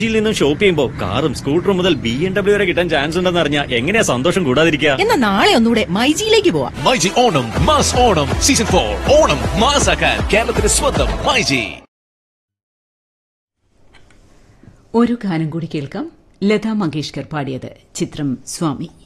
ിൽ നിന്നും ഷോപ്പ് ചെയ്യുമ്പോ കാറും സ്കൂട്ടറും മുതൽ BMW വരെ കിട്ടാൻ ചാൻസ് ഉണ്ടെന്ന് അറിഞ്ഞാൽ എങ്ങനെയാ സന്തോഷം കൂടാതിരിക്കുക. എന്നാ നാളെ ഒന്നുകൂടെ മൈജിയിലേക്ക് പോവാം. മൈജി ഓണം മാസ് ഓണം സീസൺ 4 ഓണം മാസാക്കാൻ കേരളത്തിന്റെ സ്വന്തം മൈജി. ഒരു ഗാനം കൂടി കേൾക്കാം. ലതാ മങ്കേഷ്കർ പാടിയത്. ചിത്രം സ്വാമി.